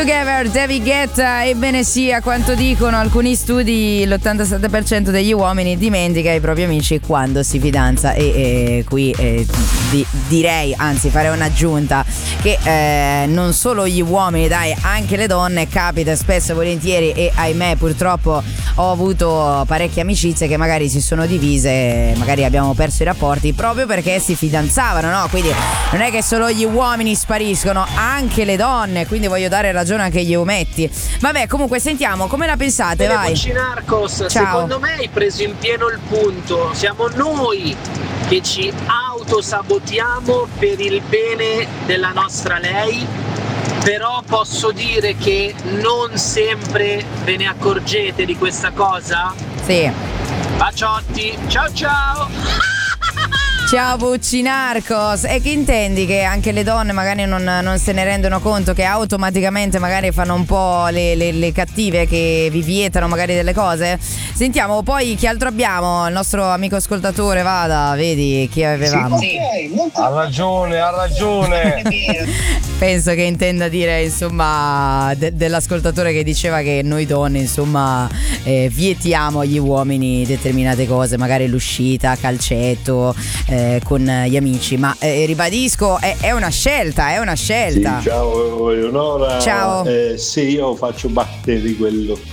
Together, David Guetta. Ebbene sì, a quanto dicono alcuni studi, l'87% degli uomini dimentica i propri amici quando si fidanza. E qui direi, anzi farei un'aggiunta, che non solo gli uomini, dai, anche le donne, capita spesso e volentieri, e ahimè purtroppo ho avuto parecchie amicizie che magari si sono divise, magari abbiamo perso i rapporti proprio perché si fidanzavano, no? Quindi non è che solo gli uomini spariscono, anche le donne, quindi voglio dare ragione anche agli ometti. Vabbè, comunque sentiamo, come la pensate? Vai. Narcos, ciao. Secondo me hai preso in pieno il punto. Siamo noi che ci autosabotiamo per il bene della nostra lei, però posso dire che non sempre ve ne accorgete di questa cosa? Sì. Baciotti, ciao ciao! Ciao Bucci Narcos. E che intendi? Che anche le donne magari non se ne rendono conto, che automaticamente magari fanno un po' le cattive, che vi vietano magari delle cose? Sentiamo poi chi altro abbiamo. Il nostro amico ascoltatore, vada, vedi chi avevamo. Sì. Ha ragione. Penso che intenda dire, insomma, dell'ascoltatore che diceva che noi donne, insomma, vietiamo agli uomini determinate cose, magari l'uscita, calcetto, con gli amici, ma ribadisco, è una scelta, Sì, ciao Eleonora. Ciao. Sì, io faccio parte di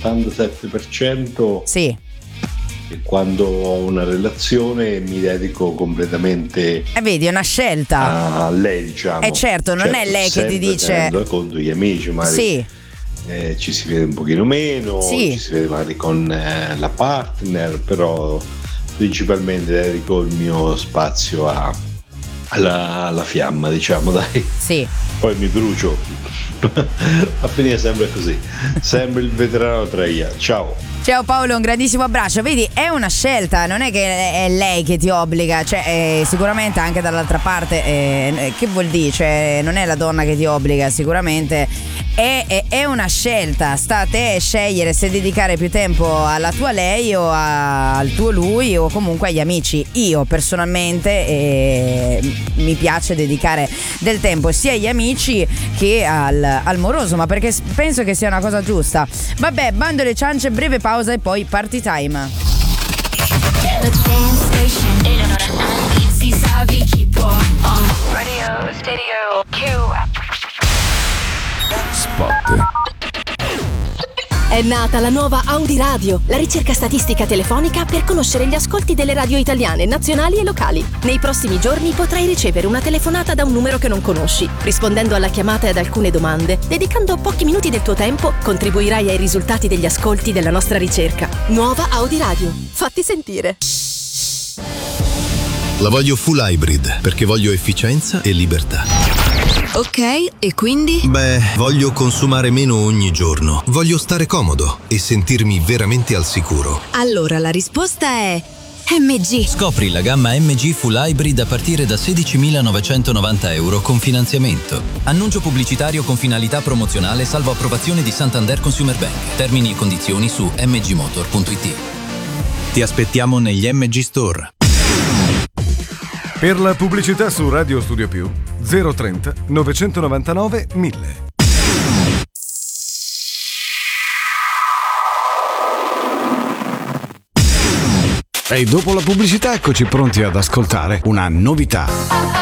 quell'87%. Sì. E quando ho una relazione mi dedico completamente Vedi, è una scelta a lei, diciamo. Certo, non è lei che ti dice tenendo conto gli amici, magari sì. Ci si vede un pochino meno, sì. Ci si vede magari con la partner, però principalmente dedico il mio spazio alla fiamma, diciamo, dai. Sì. Poi mi brucio. A finire sempre così. Sempre il veterano Treia. Ciao. Ciao Paolo, un grandissimo abbraccio. Vedi, è una scelta, non è che è lei che ti obbliga, cioè sicuramente anche dall'altra parte, che vuol dire? Cioè, non è la donna che ti obbliga, sicuramente è una scelta. Sta a te scegliere se dedicare più tempo alla tua lei o al tuo lui, o comunque agli amici. Io personalmente mi piace dedicare del tempo sia agli amici che al moroso, ma perché penso che sia una cosa giusta. Vabbè, bando le ciance, breve pausa e poi party time. Eleonora Nandi, si sa chi può. Radio Stereo Q. Spot. È nata la nuova Audi Radio, la ricerca statistica telefonica per conoscere gli ascolti delle radio italiane, nazionali e locali. Nei prossimi giorni potrai ricevere una telefonata da un numero che non conosci. Rispondendo alla chiamata e ad alcune domande, dedicando pochi minuti del tuo tempo, contribuirai ai risultati degli ascolti della nostra ricerca. Nuova Audi Radio. Fatti sentire. La voglio full hybrid perché voglio efficienza e libertà. Ok, e quindi? Beh, voglio consumare meno ogni giorno. Voglio stare comodo e sentirmi veramente al sicuro. Allora la risposta è MG. Scopri la gamma MG Full Hybrid a partire da €16.990 con finanziamento. Annuncio pubblicitario con finalità promozionale salvo approvazione di Santander Consumer Bank. Termini e condizioni su mgmotor.it. Ti aspettiamo negli MG Store. Per la pubblicità su Radio Studio Più 030 999 1000. E dopo la pubblicità eccoci pronti ad ascoltare una novità.